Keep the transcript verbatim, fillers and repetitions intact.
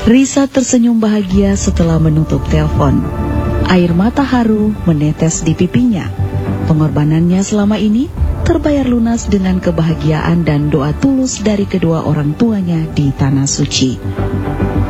Risa tersenyum bahagia setelah menutup telepon. Air mata haru menetes di pipinya. Pengorbanannya selama ini terbayar lunas dengan kebahagiaan dan doa tulus dari kedua orang tuanya di Tanah Suci.